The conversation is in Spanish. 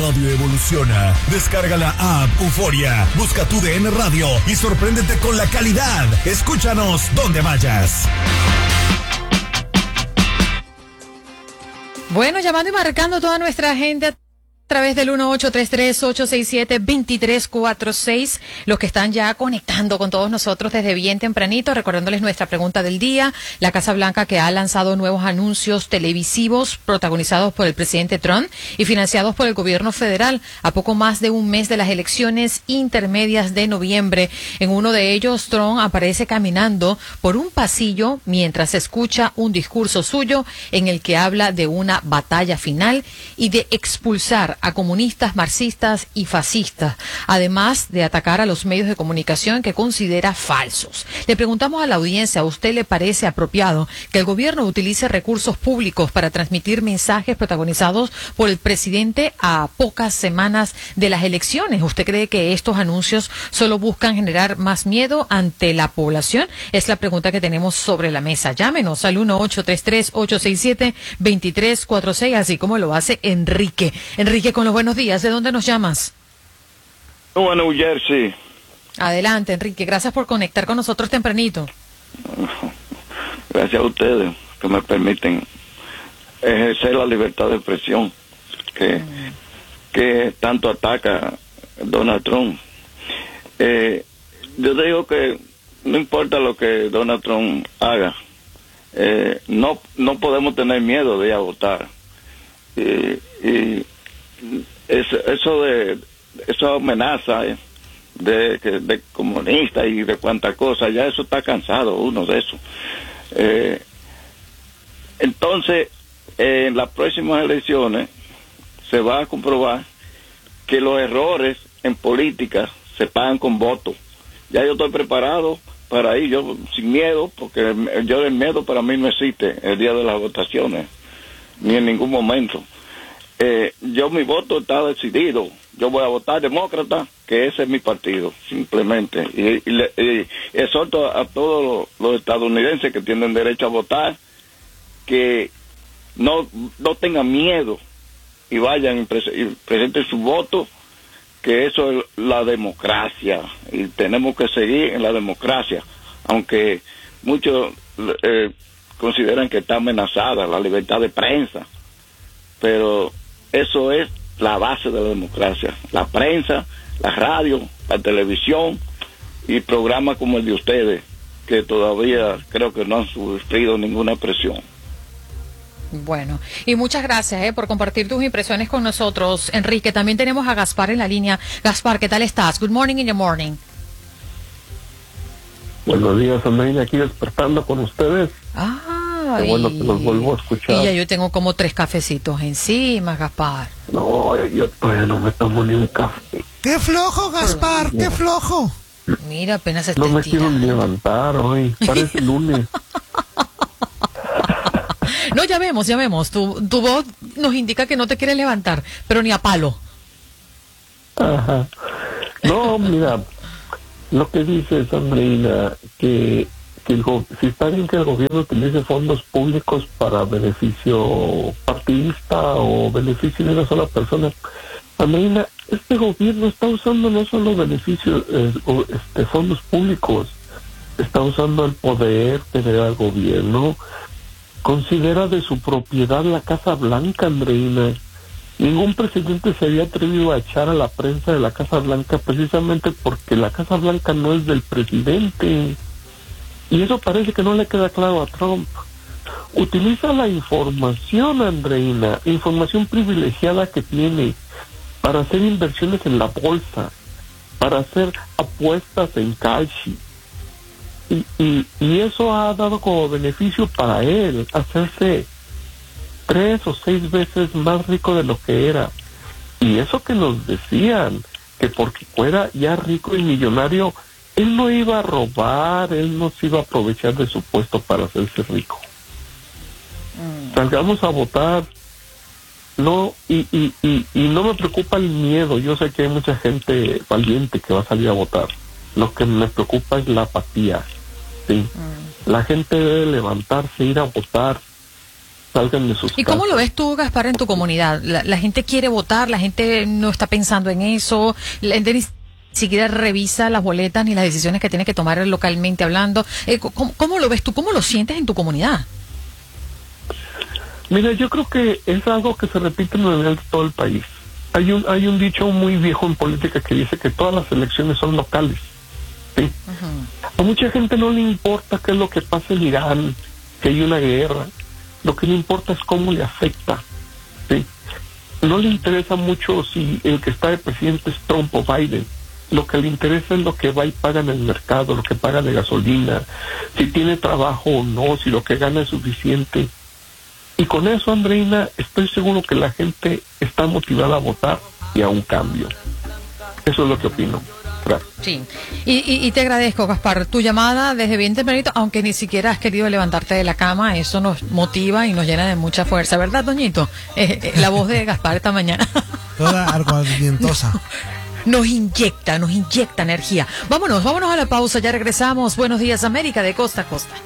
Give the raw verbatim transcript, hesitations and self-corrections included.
radio evoluciona. Descarga la app Euforia, busca tu D N Radio y sorpréndete con la calidad. Escúchanos donde vayas. Bueno, llamando y marcando toda nuestra gente a través del uno ocho tres tres, ocho seis siete, dos tres cuatro seis, los que están ya conectando con todos nosotros desde bien tempranito, recordándoles nuestra pregunta del día. La Casa Blanca, que ha lanzado nuevos anuncios televisivos protagonizados por el presidente Trump y financiados por el gobierno federal a poco más de un mes de las elecciones intermedias de noviembre. En uno de ellos, Trump aparece caminando por un pasillo mientras escucha un discurso suyo en el que habla de una batalla final y de expulsar a comunistas, marxistas y fascistas, además de atacar a los medios de comunicación que considera falsos. Le preguntamos a la audiencia, ¿a usted le parece apropiado que el gobierno utilice recursos públicos para transmitir mensajes protagonizados por el presidente a pocas semanas de las elecciones? ¿Usted cree que estos anuncios solo buscan generar más miedo ante la población? Es la pregunta que tenemos sobre la mesa. Llámenos al uno ocho tres tres, ocho seis siete, dos tres cuatro seis, así como lo hace Enrique. Enrique, con los buenos días, ¿de dónde nos llamas? No, New Jersey. Adelante, Enrique, gracias por conectar con nosotros tempranito. Gracias a ustedes que me permiten ejercer la libertad de expresión que, mm. que tanto ataca Donald Trump. Eh, yo digo que no importa lo que Donald Trump haga, eh, no, no podemos tener miedo de ir a votar. Eh, y Eso, eso de esa amenaza de, de, de comunista y de cuánta cosa, ya eso está cansado uno de eso. Eh, entonces, eh, en las próximas elecciones se va a comprobar que los errores en política se pagan con votos. Ya yo estoy preparado para ir, yo sin miedo, porque yo el miedo para mí no existe el día de las votaciones, ni en ningún momento. Eh, yo mi voto está decidido, yo voy a votar demócrata, que ese es mi partido, simplemente, y, y, le, y exhorto a, a todos los, los estadounidenses que tienen derecho a votar, que no, no tengan miedo y vayan y, pres- y presenten su voto, que eso es la democracia, y tenemos que seguir en la democracia, aunque muchos eh, consideran que está amenazada la libertad de prensa, pero eso es la base de la democracia, la prensa, la radio, la televisión y programas como el de ustedes, que todavía creo que no han sufrido ninguna presión. Bueno, y muchas gracias eh, por compartir tus impresiones con nosotros, Enrique. También tenemos a Gaspar en la línea. Gaspar, ¿qué tal estás? Good morning in the morning. Buenos días, Andreina, aquí despertando con ustedes. Ah. Qué bueno que los vuelvo a escuchar. Y ya yo tengo como tres cafecitos encima, Gaspar. No, yo todavía no me tomo ni un café. ¡Qué flojo, Gaspar! ¡Qué flojo! Mira, apenas se está No me estirando. quiero levantar hoy, parece lunes. No, ya vemos, ya vemos. Tu, tu voz nos indica que no te quieres levantar, pero ni a palo. Ajá. No, mira, lo que dices, Andreina, que que el go- si está bien que el gobierno utilice fondos públicos para beneficio partidista o beneficio de una sola persona, Andreina, este gobierno está usando no solo beneficios, eh, o, este, fondos públicos, está usando el poder que le da el gobierno, considera de su propiedad la Casa Blanca, Andreina. Ningún presidente se había atrevido a echar a la prensa de la Casa Blanca precisamente porque la Casa Blanca no es del presidente. Y eso parece que no le queda claro a Trump. Utiliza la información, Andreina, información privilegiada que tiene para hacer inversiones en la bolsa, para hacer apuestas en Kalshi. Y, y, y eso ha dado como beneficio para él hacerse tres o seis veces más rico de lo que era. Y eso que nos decían, que porque fuera ya rico y millonario, él no iba a robar, él no se iba a aprovechar de su puesto para hacerse rico. Mm. Salgamos a votar. No, y, y, y, y no me preocupa el miedo. Yo sé que hay mucha gente valiente que va a salir a votar. Lo que me preocupa es la apatía. Sí. Mm. La gente debe levantarse, ir a votar. salgan de sus ¿Y cómo casas. lo ves tú, Gaspar, en tu comunidad? La, la gente quiere votar, la gente no está pensando en eso, la gente ni siquiera revisa las boletas ni las decisiones que tiene que tomar localmente hablando. Eh, ¿cómo, ¿Cómo lo ves tú? ¿Cómo lo sientes en tu comunidad? Mira, yo creo que es algo que se repite en realidad en todo el país. Hay un hay un dicho muy viejo en política que dice que todas las elecciones son locales. ¿Sí? Uh-huh. A mucha gente no le importa qué es lo que pasa en Irán, que hay una guerra. Lo que le importa es cómo le afecta. ¿Sí? No le interesa mucho si el que está de presidente es Trump o Biden. Lo que le interesa es lo que va y paga en el mercado, lo que paga de gasolina, si tiene trabajo o no, si lo que gana es suficiente. Y con eso, Andreina, estoy seguro que la gente está motivada a votar y a un cambio. Eso es lo que opino. Gracias. Sí, y, y, y te agradezco, Gaspar, tu llamada desde bien tempranito, aunque ni siquiera has querido levantarte de la cama, eso nos motiva y nos llena de mucha fuerza, ¿verdad, Doñito? Eh, eh, la voz de Gaspar esta mañana. Toda argumentosa. Nos inyecta, nos inyecta energía. Vámonos, vámonos a la pausa, ya regresamos. Buenos días, América, de costa a costa.